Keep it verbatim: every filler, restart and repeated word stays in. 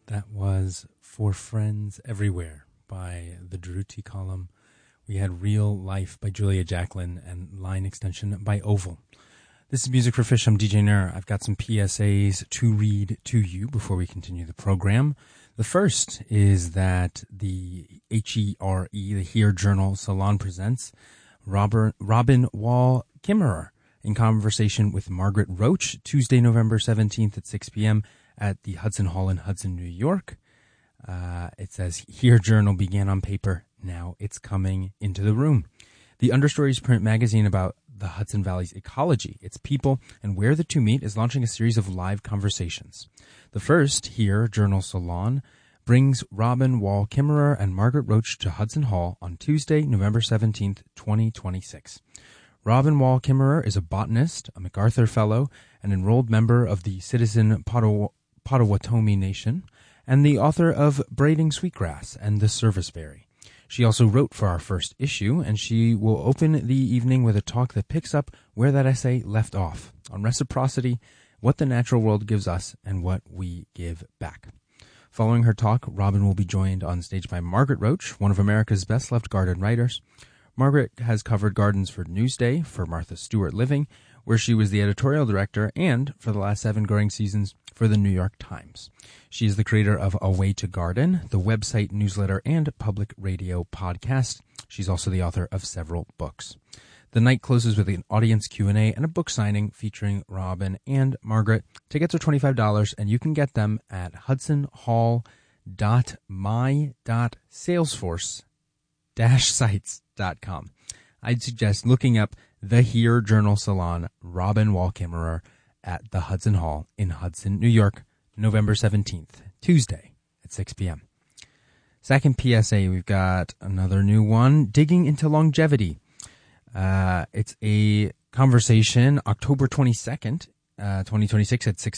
That was For Friends Everywhere by the Druti Column. We had Real Life by Julia Jacklin and Line Extension by Oval. This is Music for Fish. I'm D J Nur. I've got some P S As to read to you before we continue the program. The first is that the H E R E, the Here Journal Salon presents Robert, Robin Wall Kimmerer in conversation with Margaret Roach, Tuesday, November seventeenth at six p.m. at the Hudson Hall in Hudson, New York. Uh, it says, Here Journal began on paper. Now it's coming into the room. The Understories print magazine about the Hudson Valley's ecology, its people, and where the two meet is launching a series of live conversations. The first, Here Journal Salon, brings Robin Wall Kimmerer and Margaret Roach to Hudson Hall on Tuesday, November seventeenth, twenty twenty-six. Robin Wall Kimmerer is a botanist, a MacArthur Fellow, an enrolled member of the Citizen Pottaw- Potawatomi Nation, and the author of Braiding Sweetgrass and The Serviceberry. She also wrote for our first issue, and she will open the evening with a talk that picks up where that essay left off, on reciprocity, what the natural world gives us, and what we give back. Following her talk, Robin will be joined on stage by Margaret Roach, one of America's best-loved garden writers. Margaret has covered gardens for Newsday, for Martha Stewart Living, where she was the editorial director, and for the last seven growing seasons for the New York Times. She is the creator of A Way to Garden, the website, newsletter, and public radio podcast. She's also the author of several books. The night closes with an audience Q and A and a book signing featuring Robin and Margaret. Tickets are twenty-five dollars, and you can get them at hudson hall dot my dot salesforce dash sites dot com. I'd suggest looking up the Here Journal Salon, Robin Wall Kimmerer, at the Hudson Hall in Hudson, New York, November seventeenth, Tuesday at six p.m. Second P S A, we've got another new one, Digging into Longevity. Uh, it's a conversation October twenty-second, uh, twenty twenty-six at six